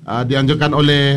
dianjurkan oleh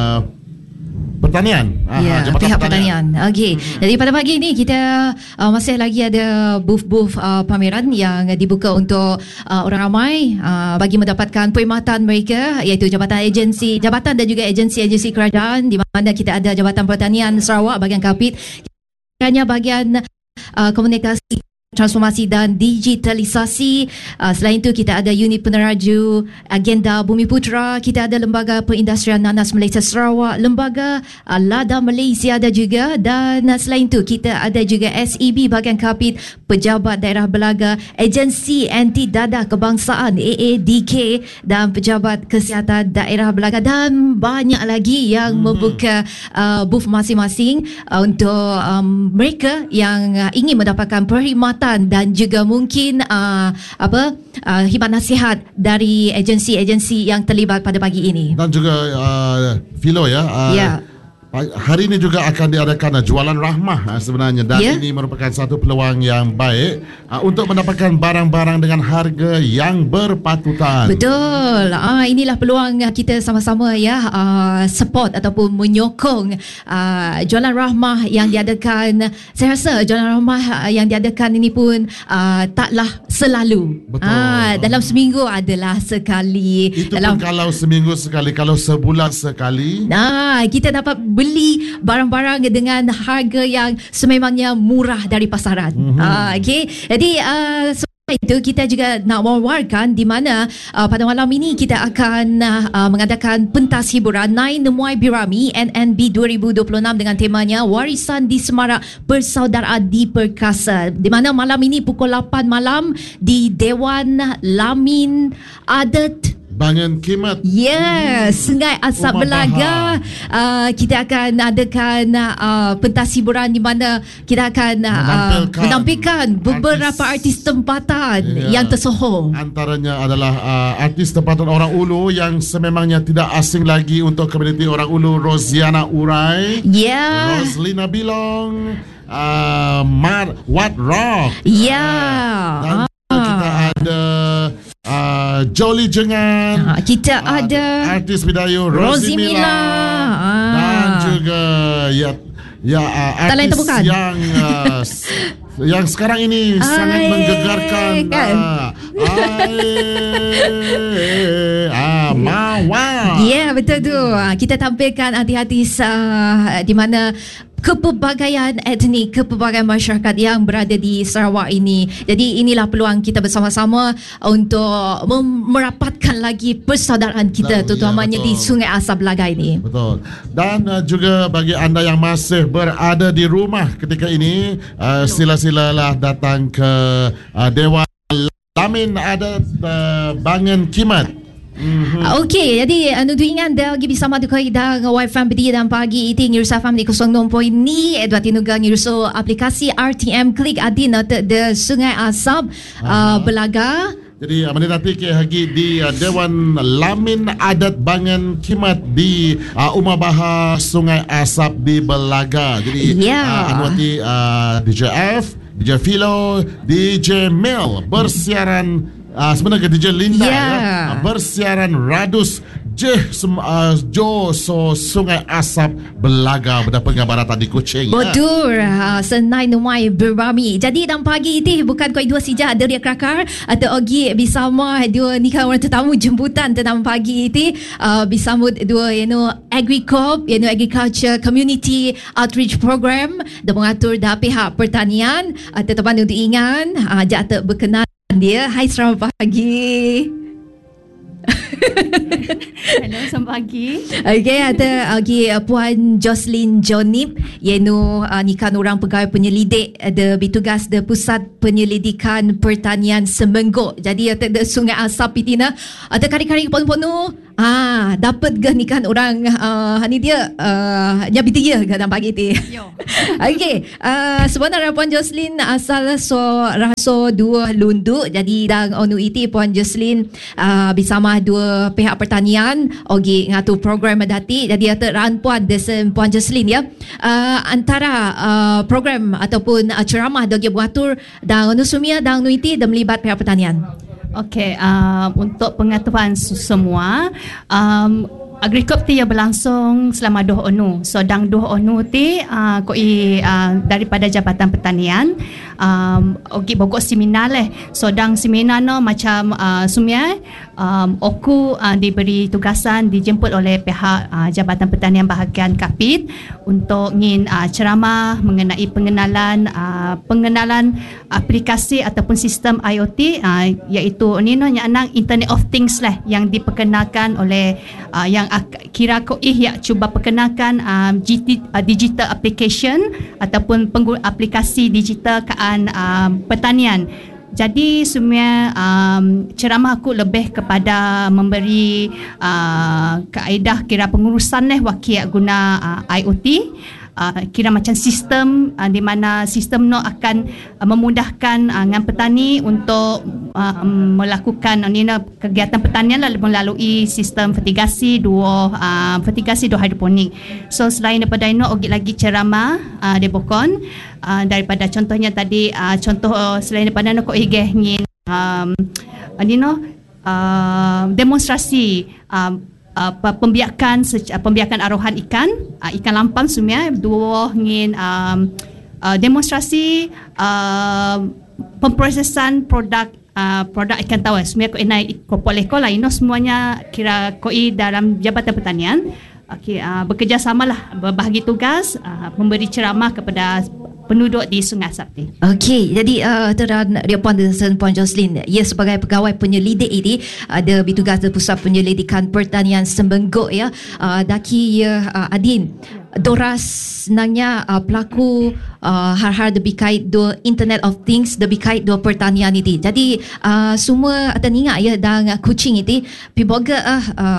Pertanian. Pihak pertanian. Okey. Jadi pada pagi ini kita masih lagi ada booth-booth pameran yang dibuka untuk orang ramai bagi mendapatkan perkhidmatan mereka, iaitu jabatan dan juga agensi kerajaan, di mana kita ada Jabatan Pertanian Sarawak bahagian Kapit, hanya bahagian komunikasi, transformasi dan digitalisasi. Selain itu kita ada unit peneraju agenda Bumi Putera, kita ada Lembaga Perindustrian Nanas Malaysia Sarawak, Lembaga Lada Malaysia ada juga, dan selain itu kita ada juga SEB bahagian Kapit, Pejabat Daerah Belaga, Agensi Anti Dadah Kebangsaan AADK, dan Pejabat Kesihatan Daerah Belaga, dan banyak lagi yang membuka booth masing-masing untuk mereka yang ingin mendapatkan perkhidmatan dan juga mungkin khidmat nasihat dari agensi-agensi yang terlibat pada pagi ini. Dan juga Philo hari ini juga akan diadakan jualan rahmah sebenarnya, dan ini merupakan satu peluang yang baik untuk mendapatkan barang-barang dengan harga yang berpatutan. Betul. Inilah peluang kita sama-sama support ataupun menyokong jualan rahmah yang diadakan. Saya rasa jualan rahmah yang diadakan ini pun taklah selalu. Betul. Dalam seminggu adalah sekali. Itu pun kalau seminggu sekali, kalau sebulan sekali. Kita dapat beli barang-barang dengan harga yang sememangnya murah dari pasaran. Okey. Jadi itu kita juga nak wawarkan di mana pada malam ini kita akan mengadakan pentas hiburan Nine Nemuai Birami NNB 2026 dengan temanya Warisan di Semarak Persaudaraan Diperkasa, di mana malam ini pukul 8 malam di Dewan Lamin Adat Bangan Kimat. Sungai Asap Belaga. Kita akan adakan pentas hiburan di mana kita akan menampilkan beberapa artis tempatan yang tersohor. Antaranya adalah artis tempatan orang Ulu yang sememangnya tidak asing lagi untuk komuniti orang Ulu, Rosiana Urai, Roslina Bilong, Wat Rock. Dan kita ada Jolie Jengan, kita ada artis Bidayu Rosie Mila, dan juga artis yang sekarang ini sangat menggegarkan Mawar. Betul tu. Kita tampilkan artis-artis di mana kepelbagaian etnik, kepelbagaian masyarakat yang berada di Sarawak ini. Jadi inilah peluang kita bersama-sama untuk merapatkan lagi persaudaraan kita, terutamanya di Sungai Asap Belaga ini. Betul. Dan juga bagi anda yang masih berada di rumah ketika ini, sila-silalah datang ke Dewan Lamin Adat Bangan Kimat. Okey, jadi untuk ingat dah lagi bersama dengan Wi-Fi berdiri dan pagi itu Ngirusa FM di 06.0 ni Edward Tinuga Ngiruso aplikasi RTM Klik Adin de Sungai Asap Belaga. Jadi nanti lagi di Dewan Lamin Adat Bangan Kimat di Umar Bahar Sungai Asap di Belaga. Jadi Anwati DJ F, DJ Philo, DJ Mel bersiaran. Sebenarnya DJ Linda bersiaran Radus Sungai Asap Belaga berdapat gambaran di Kuching. Betul. Senai Numai Birami. Jadi dalam pagi ini bukan kau dua sijak dari Krakar atau Ogi bersama dua ni kan orang tetamu jemputan dalam pagi ini bersama dua Agricorp, Agriculture Community Outreach Program dan mengatur dah pihak pertanian. Tetapan untuk ingat ajak berkenan dia. Hai, selamat pagi. Hello, selamat pagi. Okey, ada Puan Jocelyn Jonip, ni kan orang pegawai penyelidik ada bertugas di Pusat Penyelidikan Pertanian Semenggok. Jadi ada Sungai Asap Pitina. Ada kari-kari ponu-ponu dapat ke ni kan orang ni dia nyabi dia ke dalam pagi ni. Okey, sebenarnya Puan Jocelyn asal raso dua lunduk. Jadi dang onu iti Puan Jocelyn bersama dua pihak pertanian ngatur program dati. Jadi ada ran Puan desen Puan Jocelyn antara program ataupun ceramah dogi mengatur dan onu sumia dan onu iti dan melibat pihak pertanian. Okey, untuk pengetahuan semua, Agrikop ti ya berlangsung selama 2 onu. So dang 2 onu ti daripada Jabatan Pertanian ogi bogok seminar leh. So dang seminar no macam sumia oku diberi tugasan dijemput oleh pihak Jabatan Pertanian bahagian Kapit untuk ngin ceramah mengenai pengenalan aplikasi ataupun sistem IoT iaitu nang Internet of Things lah yang diperkenalkan oleh yang kira yang cuba perkenalkan digital application ataupun aplikasi digital kaan pertanian. Jadi semua ceramah aku lebih kepada memberi kaedah kira pengurusan wakil guna IoT. Kira macam sistem di mana sistem no akan memudahkan dengan petani untuk melakukan kegiatan pertanian melalui sistem fertigasi dua hidroponik. So selain daripada itu lagi ceramah di Bokon daripada contohnya tadi contoh selain daripada itu ingin demonstrasi pembiakan arohan ikan lampam semua dua ingin demonstrasi pemprosesan produk ikan tawar semua ko inai kopoleko lah ini semuanya kira koi dalam Jabatan Pertanian bekerjasamalah berbahagi tugas memberi ceramah kepada penduduk di Sungai Asap. Okey, jadi Tuan Puan Jocelyn, ia sebagai pegawai penyelidik ini ada bertugas di Pusat Penyelidikan Pertanian Sembenggok ya. Daki ya Adin Doras nanya pelaku hal-hal debikait do Internet of Things debikait do pertanian ini. Jadi semua ada ingat ya dan kucing itu piboga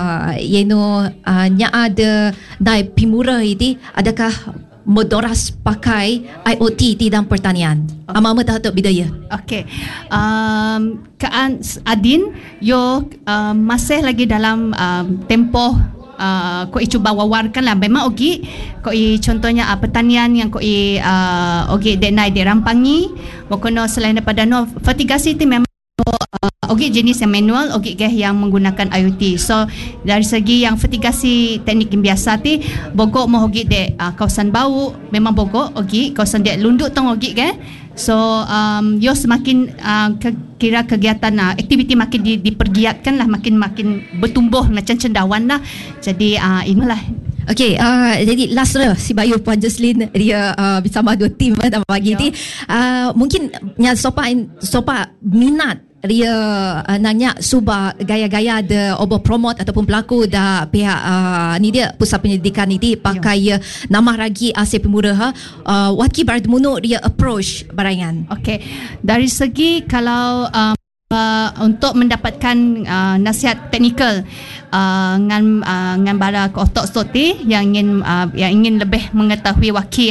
nya ada dai pimura itu adakah Modoras pakai IoT di dalam pertanian. Ama tahu tak bidaya. Okey. Kaan Adin yo masih lagi dalam tempoh koi cuba wawarkan lah. Memang koi contohnya pertanian yang koi denai dirampangi. Mokono selain daripada no fertigasi itu memang jenis yang manual, yang menggunakan IoT. So dari segi yang fertigasi teknik yang biasa ti bogok mo de kawasan bau memang bogok kawasan dia lunduk tong so yo semakin kira kegiatan aktiviti makin dipergiatkan lah, makin bertumbuh macam cendawan lah. Jadi inilah. Okey, jadi last si Bayu Puan Jocelyn dia bersama dua tim dalam pagi ni. Mungkin nya sopa minat dia nanya suba gaya-gaya de obo promote ataupun pelaku da pihak ni dia Pusat Penyelidikan ini pakai nama ragi Asia Pemura waki berdemunu dia approach barangan. Okey, dari segi kalau untuk mendapatkan nasihat teknikal dengan bara otok stoti yang ingin lebih mengetahui waki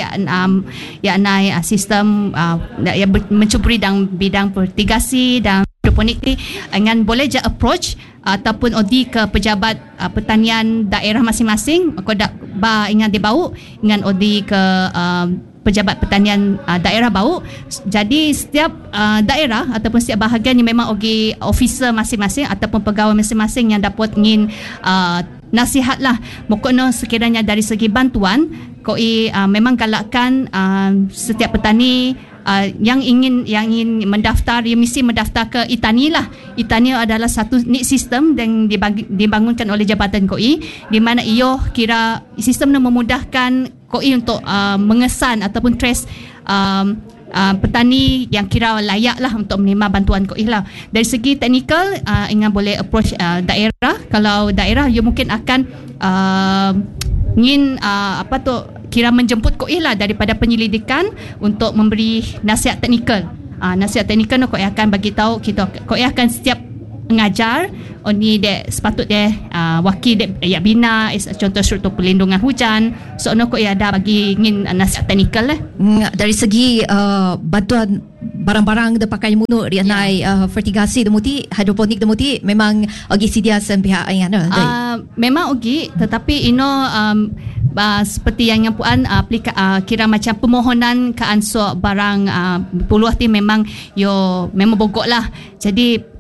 sistem yang mencuburi dalam bidang fertigasi dan hidroponik ni dengan boleh je approach ataupun odi ke pejabat pertanian daerah masing-masing ko dak ba ingat di bau dengan odi ke pejabat pertanian daerah bau. Jadi setiap daerah ataupun setiap bahagian yang memang officer masing-masing ataupun pegawai masing-masing yang dapat ingin nasihat lah. Mokono sekiranya dari segi bantuan memang galakkan setiap petani yang ingin mendaftar, dia mesti mendaftar ke ITANI lah. ITANI adalah satu sistem yang dibangunkan oleh Jabatan KOI, di mana ia kira sistem yang memudahkan KOI untuk mengesan ataupun trace petani yang kira layak lah untuk menerima bantuan KOI lah. Dari segi teknikal, ingin boleh approach daerah. Kalau daerah, ia mungkin akan ingin kira menjemput KOI lah daripada penyelidikan untuk memberi nasihat teknikal. Nasihat teknikal KOI akan bagi tahu kita, KOI akan setiap mengajar ni dek sepatut dia wakil dek ya bina contoh struktur perlindungan hujan. So KOI ada bagi ingin nasihat teknikal lah. Dari segi bantuan barang-barang de pakai munuk dia naik fertigasi demuti hidroponik demuti memang sedia pihak ayana. Memang tetapi seperti yang puan kira macam permohonan ke ansur barang puluh ti memang memang bogok lah. Jadi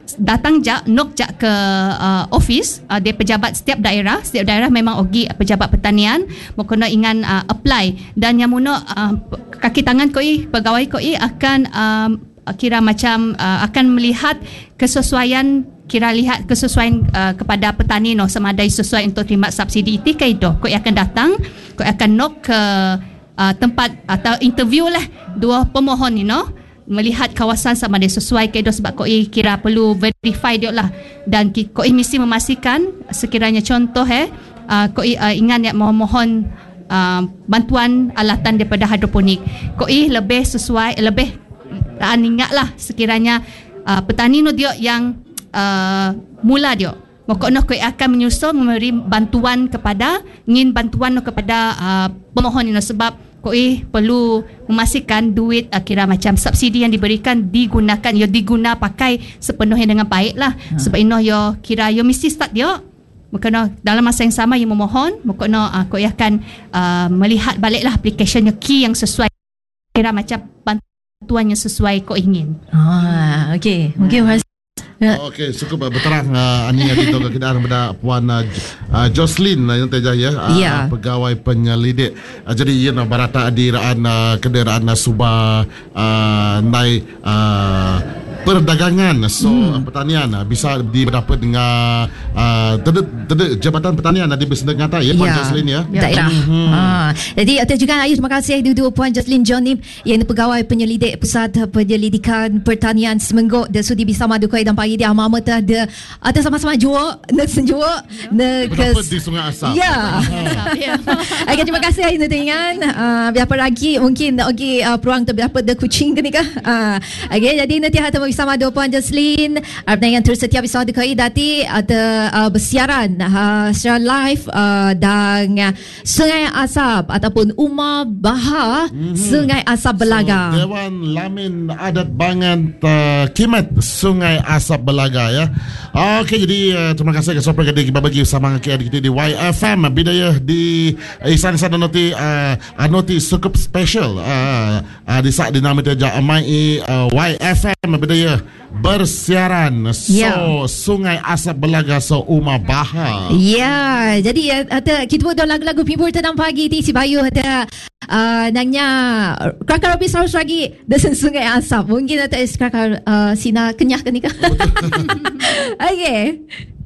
datang nok ke office dia pejabat setiap daerah memang ogi pejabat pertanian mo kena ingan apply dan yang muno kaki tangan koi pegawai koi akan kira macam akan melihat kesesuaian kepada petani sama ada sesuai untuk terima subsidi itu ke itu koi akan datang koi akan nok ke tempat atau interview lah dua pemohon melihat kawasan sama ada sesuai ke itu sebab koi kira perlu verify dia lah dan koi mesti memastikan sekiranya contoh koi ingat mohon bantuan alatan daripada hidroponik koi lebih sesuai lebih ingat lah sekiranya petani dia yang mula dia Mokokno koi akan menyusul memberi bantuan kepada pemohon ini sebab koi perlu memastikan duit kira macam subsidi yang diberikan diguna pakai sepenuhnya dengan baik lah sebab yo kira yo mesti start dia mokokno dalam masa yang sama yang memohon mokokno koi akan melihat baliklah application key yang sesuai kira macam bantuan yang sesuai kau ingin. Okey. Mungkin Okey, cukup berterang Ani itu keadaan pada Puan Jocelyn yang terjaya pegawai penyelidik. Jadi ia barata adiraan kenderaan subah naik perdagangan pertanian bisa didapat dengan Jabatan Pertanian di Besar Ngata Puan Jocelyn daerah. Jadi juga terima kasih dua Puan Jocelyn Johnny yang pegawai penyelidik Pusat Penyelidikan Pertanian Semenggok dan sudi bisa madu koi dan pagi dia amamata de atau sama-sama jua nak senjua nak di Sungai Asap. Okay, terima kasih ini dengan berapa lagi mungkin peluang terdapat de kucing ke ni kah? Okay, jadi nanti hata bersama dua Puan Jocelyn dengan terus setiap episode koi dati ada bersiaran secara live dan Sungai Asap ataupun Umar Baha Sungai Asap Belaga. Dewan Lamin Adat Bangan Kimat Sungai Asap Belaga ya. Okey, jadi terima kasih ke sopan kita bagi sama kita di YFM Bidayah di Isan Noti cukup special di saat dinamita Jamai YFM Bidayah bersiaran Sungai Asap Belaga Umar Baha. Jadi kita buat lagu-lagu pibur tentang pagi di si Bayu ada nanya kakak habis harus lagi desan Sungai Asap mungkin ada kakak sina kenyah ke ni kah? Okay.